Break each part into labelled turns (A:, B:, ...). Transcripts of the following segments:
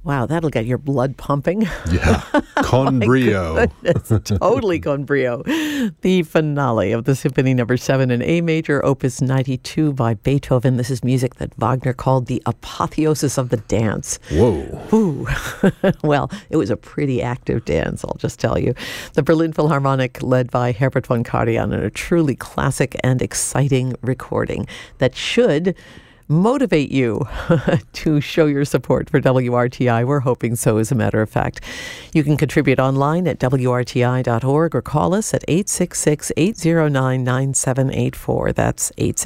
A: Wow, that'll get your blood pumping.
B: Yeah, con brio.
A: It's totally con brio. The finale of the Symphony No. 7 in A major, Opus 92 by Beethoven. This is music that Wagner called the apotheosis of the dance.
B: Whoa.
A: Ooh. Well, it was a pretty active dance, I'll just tell you. The Berlin Philharmonic, led by Herbert von Karajan, in a truly classic and exciting recording that should motivate you to show your support for WRTI. We're hoping so, as a matter of fact. You can contribute online at WRTI.org or call us at 866-809-9784. That's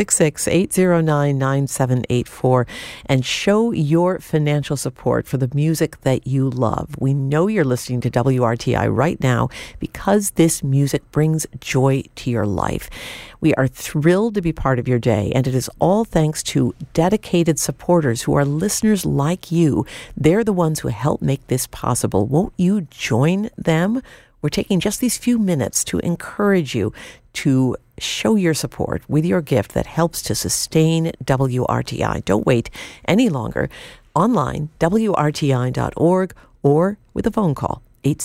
A: 866-809-9784. And show your financial support for the music that you love. We know you're listening to WRTI right now because this music brings joy to your life. We are thrilled to be part of your day, and it is all thanks to dedicated supporters who are listeners like you. They're the ones who help make this possible. Won't you join them? We're taking just these few minutes to encourage you to show your support with your gift that helps to sustain WRTI. Don't wait any longer. Online, WRTI.org, or with a phone call,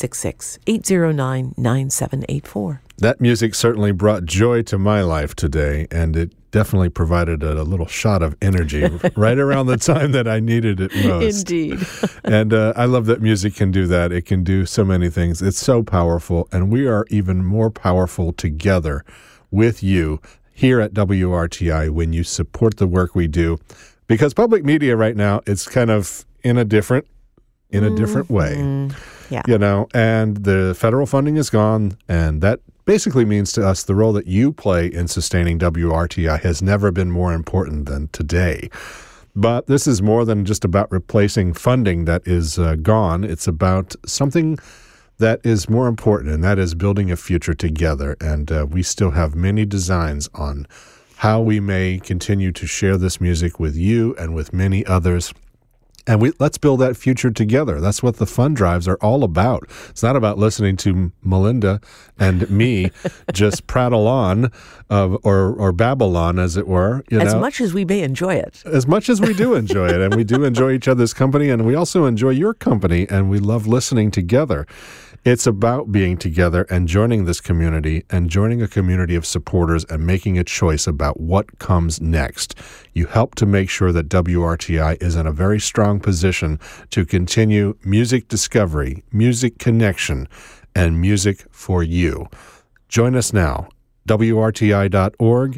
A: 866-809-9784.
B: That music certainly brought joy to my life today, and it definitely provided a little shot of energy right around the time that I needed it most.
A: Indeed.
B: And I love that music can do that. It can do so many things. It's so powerful, and we are even more powerful together with you here at WRTI when you support the work we do. Because public media right now, it's kind of in a different way.
A: Yeah.
B: You know, and the federal funding is gone, and that basically means to us the role that you play in sustaining WRTI has never been more important than today. But this is more than just about replacing funding that is gone. It's about something that is more important, and that is building a future together. And we still have many designs on how we may continue to share this music with you and with many others. And let's build that future together. That's what the fund drives are all about. It's not about listening to Melinda and me just prattle on or babble on, as it were.
A: As much as we may enjoy it.
B: As much as we do enjoy it. And we do enjoy each other's company. And we also enjoy your company. And we love listening together. It's about being together and joining this community and joining a community of supporters and making a choice about what comes next. You help to make sure that WRTI is in a very strong position to continue music discovery, music connection, and music for you. Join us now. WRTI.org,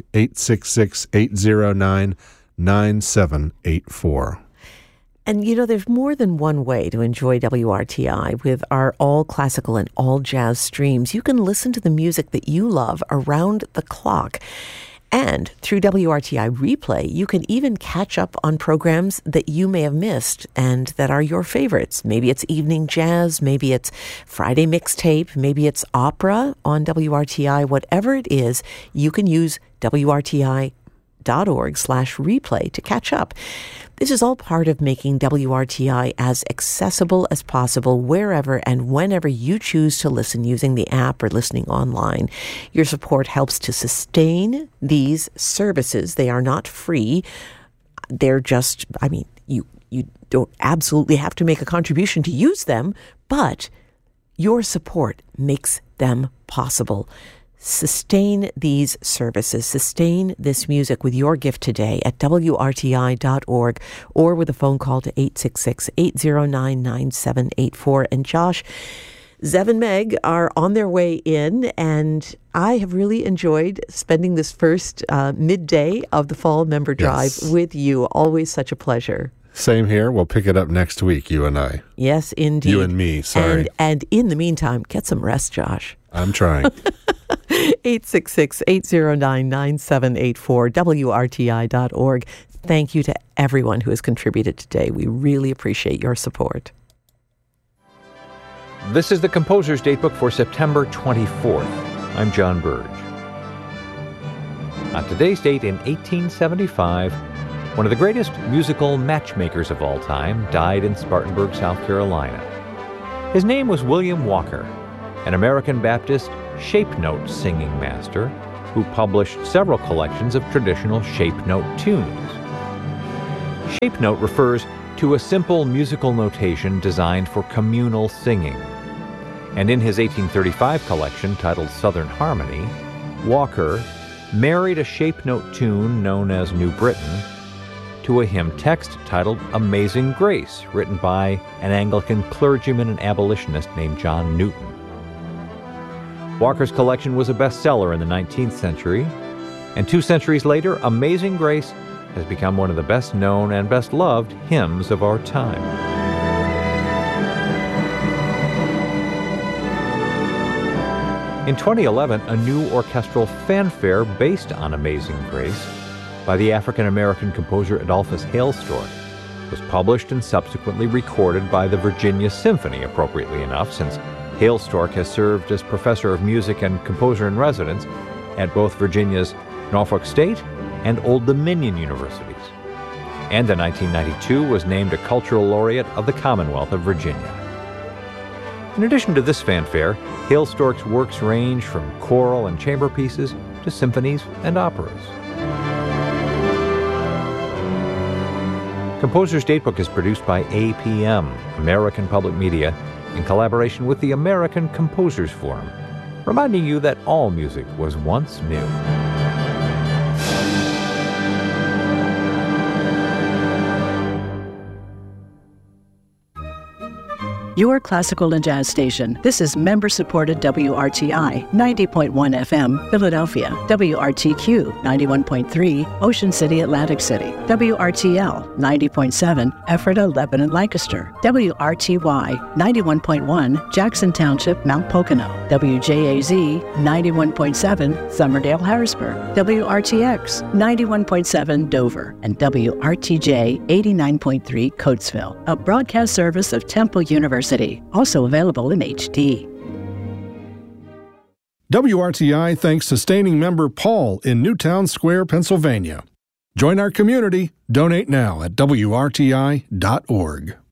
B: 866-809-9784.
A: And, you know, there's more than one way to enjoy WRTI with our all classical and all jazz streams. You can listen to the music that you love around the clock. And through WRTI Replay, you can even catch up on programs that you may have missed and that are your favorites. Maybe it's evening jazz, maybe it's Friday mixtape, maybe it's opera on WRTI. Whatever it is, you can use WRTI.org/replay to catch up. This is all part of making WRTI as accessible as possible wherever and whenever you choose to listen using the app or listening online. Your support helps to sustain these services. They are not free. They're just, you don't absolutely have to make a contribution to use them, but your support makes them possible. Sustain these services, sustain this music with your gift today at WRTI.org or with a phone call to 866-809-9784. And Josh, Zev and Meg are on their way in, and I have really enjoyed spending this first midday of the Fall Member Drive with you. Always such a pleasure.
B: Same here. We'll pick it up next week, you and I.
A: Yes, indeed.
B: You and me, sorry.
A: And in the meantime, get some rest, Josh.
B: I'm trying.
A: 866-809-9784, WRTI.org. Thank you to everyone who has contributed today. We really appreciate your support.
C: This is the Composer's Datebook for September 24th. I'm John Burge. On today's date in 1875, one of the greatest musical matchmakers of all time died in Spartanburg, South Carolina. His name was William Walker, an American Baptist shape note singing master who published several collections of traditional shape note tunes. Shape note refers to a simple musical notation designed for communal singing. And in his 1835 collection titled Southern Harmony, Walker married a shape note tune known as New Britain to a hymn text titled Amazing Grace, written by an Anglican clergyman and abolitionist named John Newton. Walker's collection was a bestseller in the 19th century, and 2 centuries later, Amazing Grace has become one of the best-known and best-loved hymns of our time. In 2011, a new orchestral fanfare based on Amazing Grace by the African-American composer Adolphus Hailstork was published and subsequently recorded by the Virginia Symphony, appropriately enough, since Hailstork has served as professor of music and composer-in-residence at both Virginia's Norfolk State and Old Dominion universities, and in 1992 was named a Cultural Laureate of the Commonwealth of Virginia. In addition to this fanfare, Hailstork's works range from choral and chamber pieces to symphonies and operas. Composer's Datebook is produced by APM, American Public Media, in collaboration with the American Composers Forum, reminding you that all music was once new.
D: Your classical and jazz station. This is member-supported WRTI 90.1 FM, Philadelphia, WRTQ 91.3, Ocean City, Atlantic City, WRTL 90.7, Ephrata, Lebanon, Lancaster, WRTY 91.1, Jackson Township, Mount Pocono, WJAZ 91.7, Summerdale, Harrisburg, WRTX 91.7, Dover, and WRTJ 89.3, Coatesville, a broadcast service of Temple University. Also available in HD.
E: WRTI thanks sustaining member Paul in Newtown Square, Pennsylvania. Join our community. Donate now at WRTI.org.